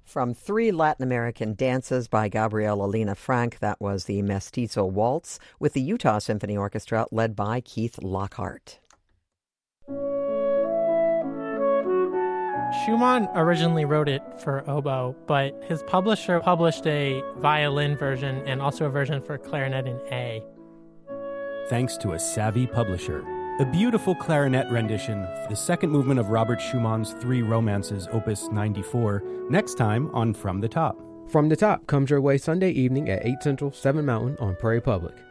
From three Latin American dances by Gabriela Lina Frank, that was the Mestizo Waltz with the Utah Symphony Orchestra led by Keith Lockhart. Schumann originally wrote it for oboe, but his publisher published a violin version and also a version for clarinet in A. Thanks to a savvy publisher. A beautiful clarinet rendition for the second movement of Robert Schumann's Three Romances, Opus 94, next time on From the Top. From the Top comes your way Sunday evening at 8 Central, 7 Mountain on Prairie Public.